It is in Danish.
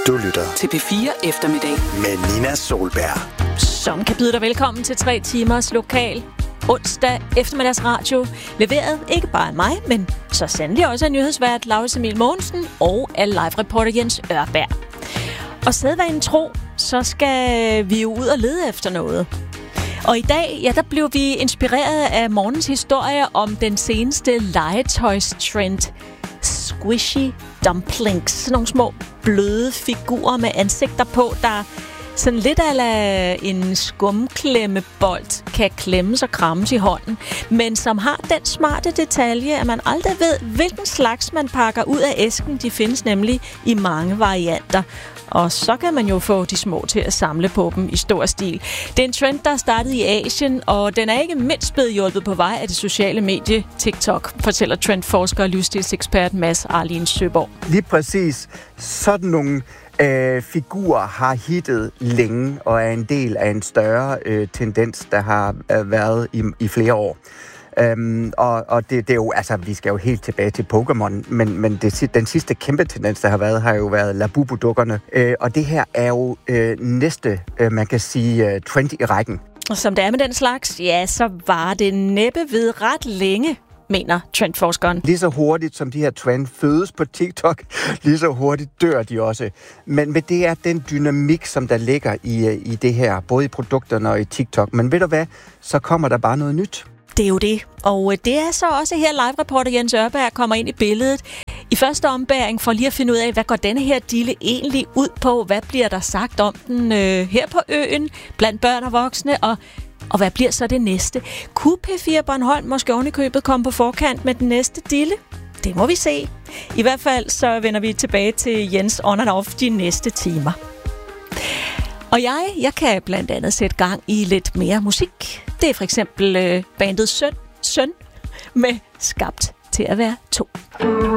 Du lytter til P4 Eftermiddag med Nina Solberg, som kan byde dig velkommen til 3 timers lokal onsdag eftermiddagsradio. Leveret ikke bare af mig, men så sandelig også af nyhedsvært Laurits Emil Mogensen og af live-reporter Jens Ørberg. Og sædvanen tro, så skal vi jo ud og lede efter noget. Og i dag, ja, der blev vi inspireret af morgens historie om den seneste legetøjstrend. Squishy dumplings. Sådan nogle små bløde figurer med ansigter på, der sådan lidt ala en skumklemmebold kan klemmes og krammes i hånden, men som har den smarte detalje, at man aldrig ved, hvilken slags man pakker ud af æsken. De findes nemlig i mange varianter. Og så kan man jo få de små til at samle på dem i stor stil. Det er en trend, der er startet i Asien, og den er ikke mindst blevet hjulpet på vej af det sociale medie TikTok, fortæller trendforsker og livsstilsekspert Mads Arlin Søborg. Lige præcis. Sådan nogle figurer har hittet længe og er en del af en større tendens, der har været i flere år. Og det er jo, altså, vi skal jo helt tilbage til Pokémon, men den sidste kæmpe tendens, der har jo været Labubu-dukkerne. Og det her er jo næste, man kan sige, trend i rækken. Og som det er med den slags, ja, så var det næppe ved ret længe, mener trendforskeren. Lige så hurtigt som de her trend fødes på TikTok, lige så hurtigt dør de også. Men det er den dynamik, som der ligger i det her, både i produkterne og i TikTok. Men ved du hvad, så kommer der bare noget nyt. Det er jo det. Og det er så også her live-reporter Jens Ørberg kommer ind i billedet. I første ombæring for lige at finde ud af, hvad går denne her dille egentlig ud på? Hvad bliver der sagt om den her på øen, blandt børn og voksne? Og hvad bliver så det næste? Kunne P4 Bornholm måske ovenikøbet komme på forkant med den næste dille? Det må vi se. I hvert fald så vender vi tilbage til Jens on and off de næste timer. Og jeg kan blandt andet sætte gang i lidt mere musik. Det er for eksempel bandet Søn med Skabt til at være 2.